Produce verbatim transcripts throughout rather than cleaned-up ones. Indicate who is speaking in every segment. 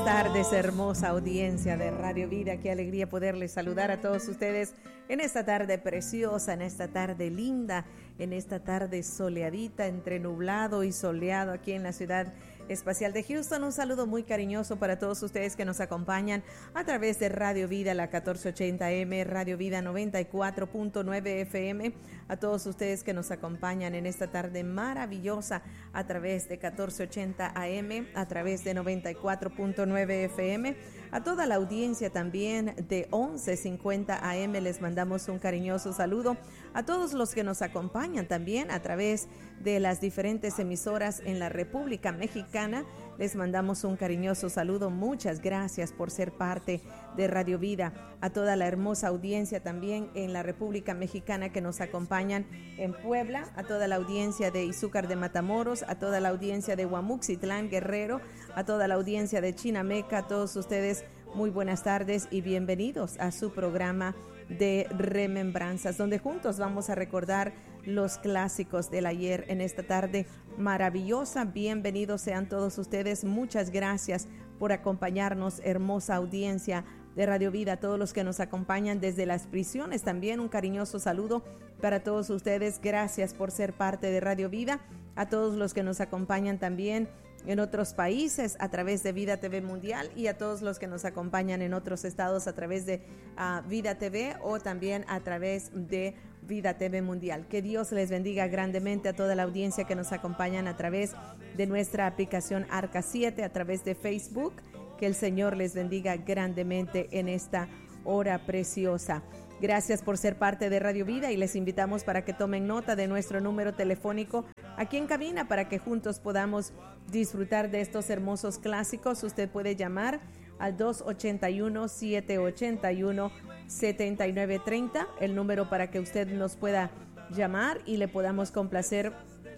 Speaker 1: tardes, hermosa audiencia de Radio Vida. Qué alegría poderles saludar a todos ustedes en esta tarde preciosa, en esta tarde linda, en esta tarde soleadita, entre nublado y soleado aquí en la ciudad espacial de Houston. Un saludo muy cariñoso para todos ustedes que nos acompañan a través de Radio Vida, la catorce ochenta M, Radio Vida noventa y cuatro punto nueve F M, a todos ustedes que nos acompañan en esta tarde maravillosa a través de catorce ochenta A M, a través de noventa y cuatro punto nueve F M, a toda la audiencia también de once cincuenta A M les mandamos un cariñoso saludo, a todos los que nos acompañan también a través de las diferentes emisoras en la República Mexicana, les mandamos un cariñoso saludo. Muchas gracias por ser parte de Radio Vida. A toda la hermosa audiencia también en la República Mexicana que nos acompañan en Puebla, a toda la audiencia de Izúcar de Matamoros, a toda la audiencia de Guamuxitlán, Guerrero, a toda la audiencia de Chinameca, a todos ustedes muy buenas tardes y bienvenidos a su programa de Remembranzas, donde juntos vamos a recordar los clásicos del ayer en esta tarde maravillosa. Bienvenidos sean todos ustedes. Muchas gracias por acompañarnos, hermosa audiencia de Radio Vida, a todos los que nos acompañan desde las prisiones. También un cariñoso saludo para todos ustedes. Gracias por ser parte de Radio Vida. A todos los que nos acompañan también en otros países a través de Vida T V Mundial y a todos los que nos acompañan en otros estados a través de uh, Vida T V o también a través de Vida T V Mundial. Que Dios les bendiga grandemente a toda la audiencia que nos acompañan a través de nuestra aplicación Arca siete, a través de Facebook. Que el Señor les bendiga grandemente en esta hora preciosa. Gracias por ser parte de Radio Vida y les invitamos para que tomen nota de nuestro número telefónico aquí en cabina para que juntos podamos disfrutar de estos hermosos clásicos. Usted puede llamar al dos ochenta y uno, siete ochenta y uno, setenta y nueve treinta, el número para que usted nos pueda llamar y le podamos complacer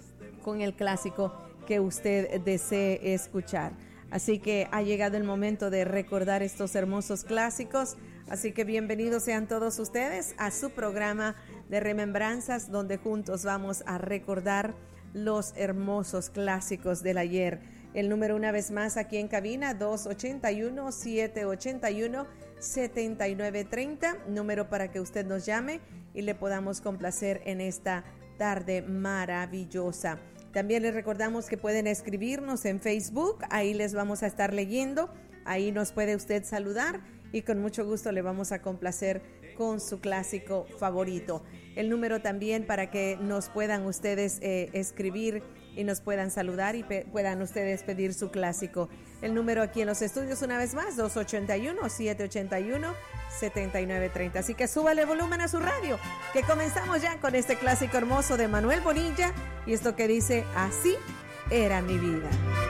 Speaker 1: con el clásico que usted desee escuchar. Así que ha llegado el momento de recordar estos hermosos clásicos. Así que bienvenidos sean todos ustedes a su programa de Remembranzas, donde juntos vamos a recordar los hermosos clásicos del ayer. El número una vez más aquí en cabina, dos ochenta y uno, siete ochenta y uno, setenta y nueve treinta, número para que usted nos llame y le podamos complacer en esta tarde maravillosa. También les recordamos que pueden escribirnos en Facebook, ahí les vamos a estar leyendo, ahí nos puede usted saludar y con mucho gusto le vamos a complacer con su clásico favorito. El número también para que nos puedan ustedes eh, escribir y nos puedan saludar y pe- puedan ustedes pedir su clásico. El número aquí en los estudios una vez más, dos ochenta y uno, siete ochenta y uno, setenta y nueve treinta. Así que súbale volumen a su radio, que comenzamos ya con este clásico hermoso de Manuel Bonilla y esto que dice: así era mi vida.